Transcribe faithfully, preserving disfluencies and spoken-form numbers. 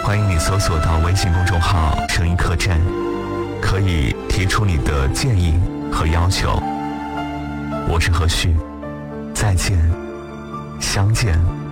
欢迎你搜索到微信公众号声音客栈，可以提出你的建议和要求。我是何旭，再见，相见。